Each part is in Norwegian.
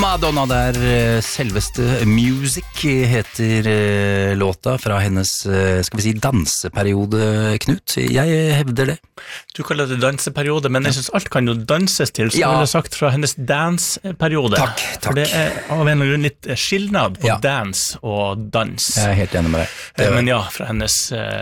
Madonna der, selveste Music heter låta fra hennes, skal vi si, danseperiode, Knut. Jeg hevder det. Du kaller det danseperiode, men jeg synes alt kan jo danses til, så ville jeg sagt fra hennes dansperiode. Takk. For det av en eller annen litt skillnad på dans og dans. Jeg helt enig med deg. Men ja, fra hennes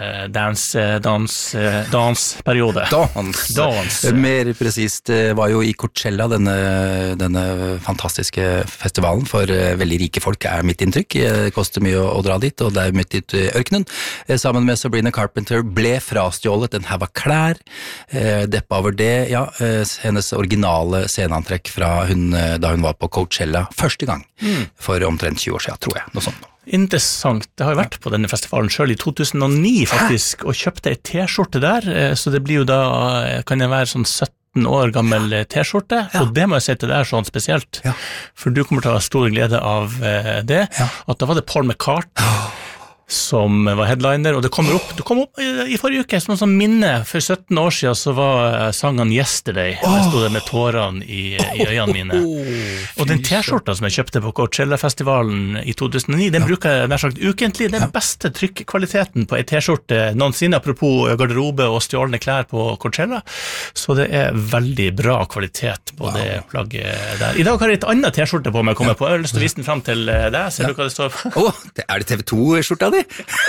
dansperiode. Dans. Mer presist var jo i Coachella, denne fantastiske festivalen for veldig rike folk, mitt inntrykk. Det koster mye å dra dit, og det midt ut i ørkenen. Sammen med Sabrina Carpenter ble frastjålet en haug av klær, deppa over det, hennes originale sceneantrekk fra da hun var på Coachella første gang, for omtrent 20 år siden, tror jeg, noe sånt. Interessant. Det har jo vært på denne festivalen selv i 2009 faktisk, og kjøpte en t-skjorte der, så det blir jo da, kan det være sånn 17 år gammel t-skjorte, og det må jeg si til deg sånn spesielt, for du kommer til å ha stor glede av det, at da var det Paul McCartney som var headliner, og det kom opp i forrige uke, som sånn minne. For 17 år siden så var sangen Yesterday, og jeg stod der med tårene i øynene mine. Og den t-skjorta som jeg kjøpte på Coachella-festivalen i 2009, den bruker jeg nær sagt ukentlig. Den beste trykkvaliteten på en t-skjorte noensinne, apropos garderobe og stjålne klær på Coachella, så det er veldig bra kvalitet på det plagget der. I dag har jeg et annet t-skjorte på meg, kommer jeg på. Jeg har lyst til å vise den frem til deg. Ser du hva det står på? Er det TV2-skjorta di?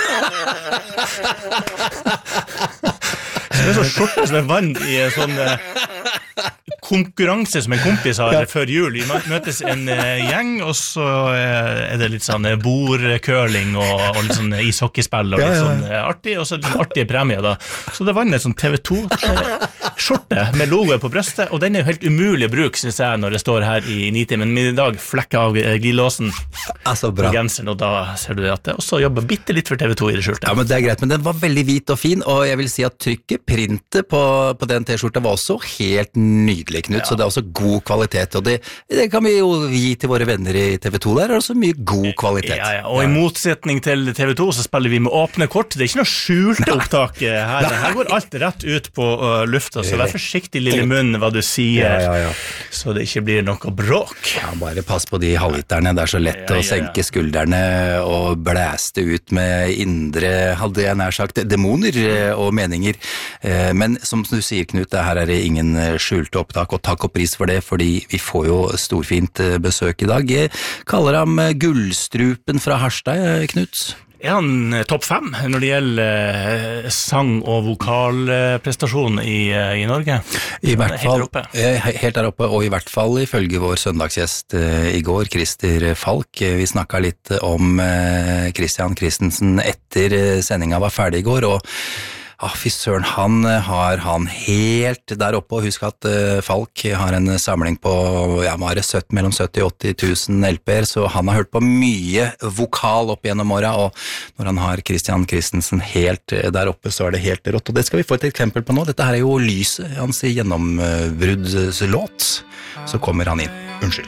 Det er så skjorte som er vann i en sånn konkurranse som en kompis har før jul. Vi møtes en gjeng, og så er det litt sånn bordcurling og litt sånn ishockeyspill og litt sånn artig, og så litt artige premier da. Så det vann en sånn TV2-skjorte med logoet på brøstet, og den er jo helt umulig å bruke, synes jeg, når det står her i Nitimen, men i dag flekker av glidelåsen på genseren, og da ser du det at det også jobber bitte litt for TV2 i det skjulte. Ja, men det er greit, men den var veldig hvit og fin, og jeg vil si at trykket, printet på den t-skjorta var også helt nydelig, Knut, så det er også god kvalitet, og det kan vi jo gi til våre venner i TV2 der, er også mye god kvalitet. Og i motsetning til TV2 så spiller vi med åpne kort, det er ikke noe skjulte opptak her, her går alt rett ut på lufta, så vær forsiktig lille munn hva du sier, så det ikke blir noe bråk. Ja, bare pass på de halvliterne, det er så lett å senke skuldrene og blæste ut med indre, hadde jeg nær sagt, demoner og meninger, men som du sier, Knut, her er det ingen skjulte opptak, og takk og pris for det, fordi vi får jo storfint besøk i dag. Jeg kaller ham Gullstrupen fra Harstad, Knut. Er han topp 5 når det gjelder sang- og vokalprestasjon i Norge? I hvert fall, helt der oppe, og i hvert fall ifølge vår søndagsgjest i går, Christer Falk. Vi snakket litt om Christian Christensen etter sendingen var ferdig i går, og fy søren, han har helt der oppe, og husk at Falk har en samling på mellom 70 og 80 000 LP-er, så han har hørt på mye vokal opp gjennom året, og når han har Christian Christensen helt der oppe, så er det helt rått, og det skal vi få et eksempel på nå. Dette her er jo Lyset, hans gjennombruddslåt, så kommer han inn. Unnskyld.